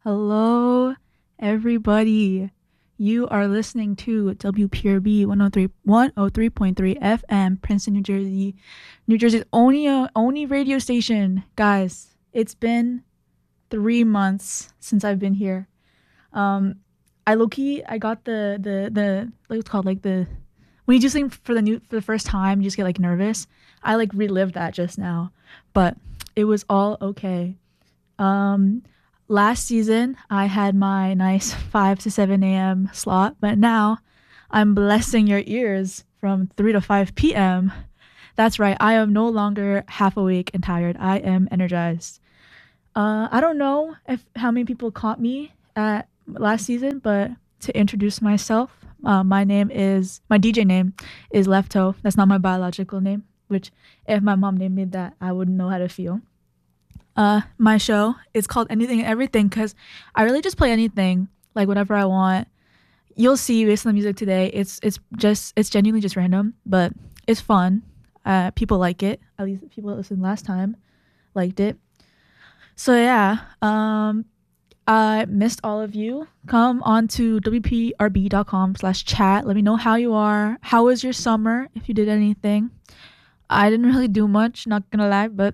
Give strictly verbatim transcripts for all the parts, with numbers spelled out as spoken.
Hello, everybody. You are listening to W P R B one oh three, one oh three point three F M, Princeton, New Jersey, New Jersey's only, uh, only radio station. Guys, it's been three months since I've been here. Um, I low-key, I got the, the, the, like what's it called, like the, when you do something for the new, for the first time, you just get like nervous. I like relived that just now, but it was all okay. Um, Last season, I had my nice five to seven a.m. slot, but now I'm blessing your ears from three to five p.m. That's right, I am no longer half awake and tired. I am energized. Uh, I don't know if how many people caught me at last season, but to introduce myself, uh, my name is, my D J name is Lefto. That's not my biological name, which if my mom named me that, I wouldn't know how to feel. Uh, my show is called Anything and Everything because I really just play anything, like whatever I want. You'll see based on the music today, it's it's just it's genuinely just random, but it's fun. Uh, people like it. At least people that listened last time liked it. So yeah, um, I missed all of you. Come on to W P R B dot com slash chat. Let me know how you are. How was your summer? If you did anything, I didn't really do much. Not gonna lie, but.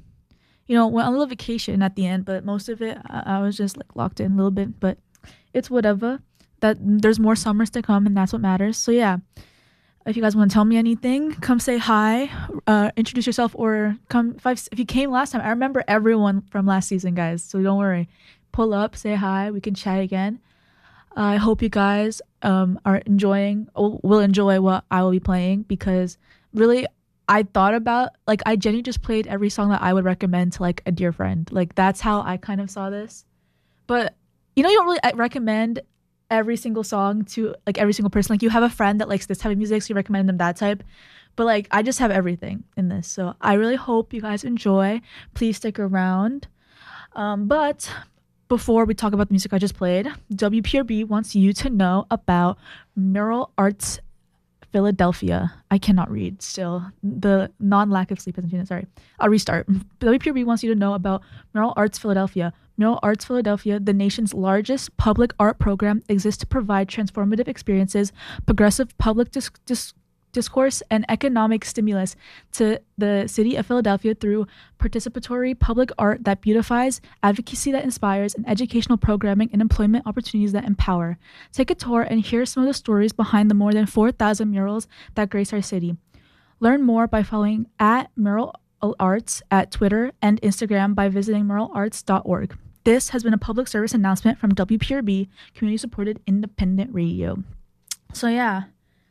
You know, went on a little vacation at the end, but most of it I, I was just like locked in a little bit. But it's whatever. That there's more summers to come, and that's what matters. So yeah, if you guys want to tell me anything, come say hi, uh, introduce yourself, or come. If, I've, if you came last time, I remember everyone from last season, guys. So don't worry, pull up, say hi. We can chat again. Uh, I hope you guys um are enjoying. Will enjoy what I will be playing because really. I thought about, like, I genuinely just played every song that I would recommend to, like, a dear friend. Like, that's how I kind of saw this. But, you know, you don't really recommend every single song to, like, every single person. Like, you have a friend that likes this type of music, so you recommend them that type. But, like, I just have everything in this. So I really hope you guys enjoy. Please stick around. Um, but before we talk about the music I just played, W P R B wants you to know about Mural Arts Philadelphia. I cannot read still. The non-lack of sleep hasn't changed. Sorry. I'll restart. W P R B wants you to know about Mural Arts Philadelphia. Mural Arts Philadelphia, the nation's largest public art program, exists to provide transformative experiences, progressive public dis- dis- discourse, and economic stimulus to the city of Philadelphia through participatory public art that beautifies, advocacy that inspires, and educational programming and employment opportunities that empower. Take a tour and hear some of the stories behind the more than four thousand murals that grace our city. Learn more by following at Mural Arts at Twitter and Instagram by visiting mural arts dot org. This has been a public service announcement from W P R B, community-supported independent radio. So yeah,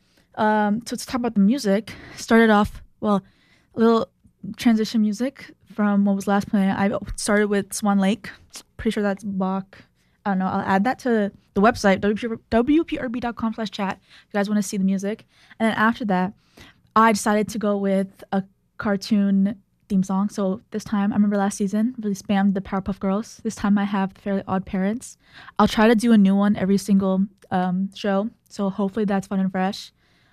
Um, so to talk about the music, started off, well, a little transition music from what was last playing. I started with Swan Lake. Pretty sure that's Bach. I don't know. I'll add that to the website, W P R B dot com slash chat, if you guys want to see the music. And then after that, I decided to go with a cartoon theme song. So this time, I remember last season, really spammed the Powerpuff Girls. This time I have the Fairly Odd Parents. I'll try to do a new one every single um, show. So hopefully that's fun and fresh.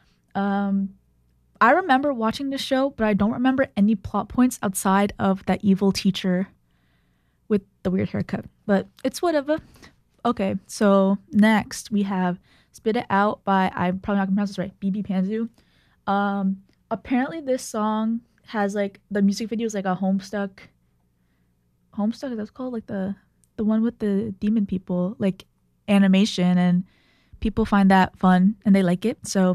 Um, I remember watching this show, but I don't remember any plot points outside of that evil teacher with the weird haircut. But it's whatever. Okay, so next we have Spit It Out by, I'm probably not gonna pronounce this right, B B Panzu. Um, apparently this song has like, the music video is like a Homestuck, Homestuck, is that called? Like the, the one with the demon people, like animation, and people find that fun and they like it, so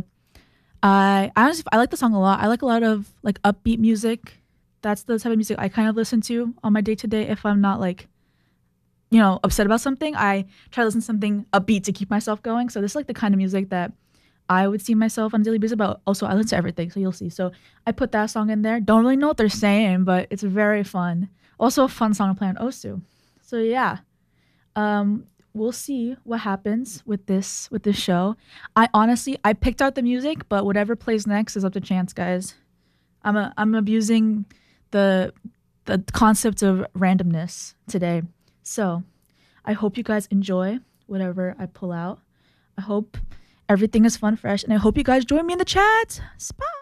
I, I honestly, I like the song a lot. I like a lot of like upbeat music. That's the type of music I kind of listen to on my day to day. If I'm not like, you know, upset about something, I try to listen to something upbeat to keep myself going. So this is like the kind of music that I would see myself on a daily basis. But also I listen to everything, so you'll see. So I put that song in there. Don't really know what they're saying, but it's very fun. Also a fun song to play on Osu. So yeah. Um, We'll see what happens with this with this show. I honestly, I picked out the music, but whatever plays next is up to chance, guys. I'm a, I'm abusing the the concept of randomness today. So I hope you guys enjoy whatever I pull out. I hope everything is fun, fresh, and I hope you guys join me in the chat. Bye.